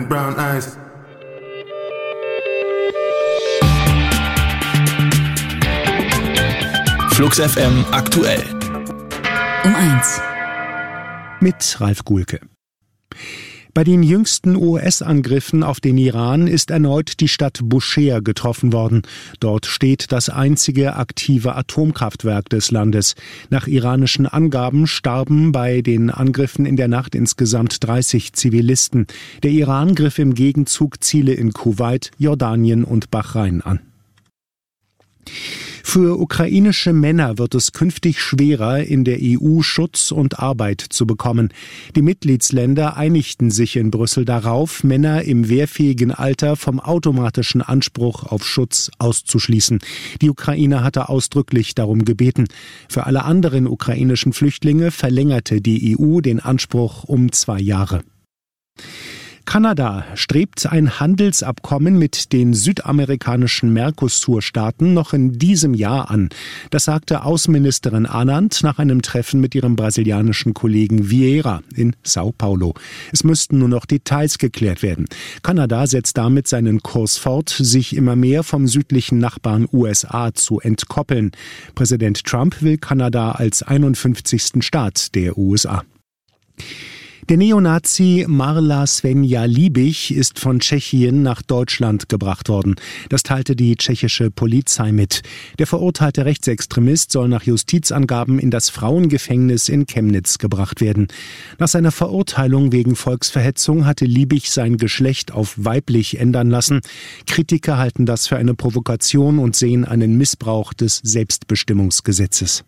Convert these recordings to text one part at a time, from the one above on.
brown eyes. Flux FM aktuell. Um 1. Mit Ralf Guhlke. Bei den jüngsten US-Angriffen auf den Iran ist erneut die Stadt Bushehr getroffen worden. Dort steht das einzige aktive Atomkraftwerk des Landes. Nach iranischen Angaben starben bei den Angriffen in der Nacht insgesamt 30 Zivilisten. Der Iran griff im Gegenzug Ziele in Kuwait, Jordanien und Bahrain an. Für ukrainische Männer wird es künftig schwerer, in der EU Schutz und Arbeit zu bekommen. Die Mitgliedsländer einigten sich in Brüssel darauf, Männer im wehrfähigen Alter vom automatischen Anspruch auf Schutz auszuschließen. Die Ukraine hatte ausdrücklich darum gebeten. Für alle anderen ukrainischen Flüchtlinge verlängerte die EU den Anspruch um 2 Jahre. Kanada strebt ein Handelsabkommen mit den südamerikanischen Mercosur-Staaten noch in diesem Jahr an. Das sagte Außenministerin Anand nach einem Treffen mit ihrem brasilianischen Kollegen Vieira in Sao Paulo. Es müssten nur noch Details geklärt werden. Kanada setzt damit seinen Kurs fort, sich immer mehr vom südlichen Nachbarn USA zu entkoppeln. Präsident Trump will Kanada als 51. Staat der USA. Der Neonazi Marla Svenja-Liebig ist von Tschechien nach Deutschland gebracht worden. Das teilte die tschechische Polizei mit. Der verurteilte Rechtsextremist soll nach Justizangaben in das Frauengefängnis in Chemnitz gebracht werden. Nach seiner Verurteilung wegen Volksverhetzung hatte Liebig sein Geschlecht auf weiblich ändern lassen. Kritiker halten das für eine Provokation und sehen einen Missbrauch des Selbstbestimmungsgesetzes.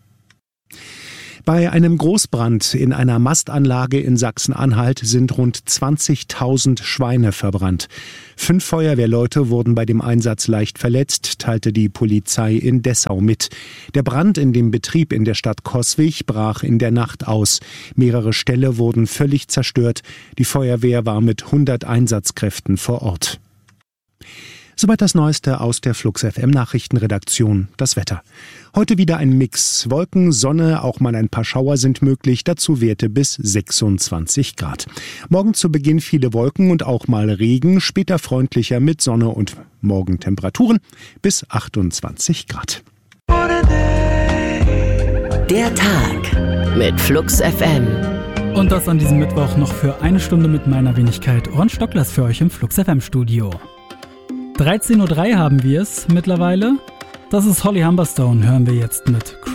Bei einem Großbrand in einer Mastanlage in Sachsen-Anhalt sind rund 20.000 Schweine verbrannt. 5 Feuerwehrleute wurden bei dem Einsatz leicht verletzt, teilte die Polizei in Dessau mit. Der Brand in dem Betrieb in der Stadt Coswig brach in der Nacht aus. Mehrere Ställe wurden völlig zerstört. Die Feuerwehr war mit 100 Einsatzkräften vor Ort. Soweit das Neueste aus der Flux FM Nachrichtenredaktion. Das Wetter. Heute wieder ein Mix. Wolken, Sonne, auch mal ein paar Schauer sind möglich. Dazu Werte bis 26 Grad. Morgen zu Beginn viele Wolken und auch mal Regen. Später freundlicher mit Sonne und Morgentemperaturen bis 28 Grad. Der Tag mit Flux FM. Und das an diesem Mittwoch noch für 1 Stunde mit meiner Wenigkeit Ron Stocklers für euch im Flux FM Studio. 13.03 Uhr haben wir es mittlerweile. Das ist Holly Humberstone, hören wir jetzt mit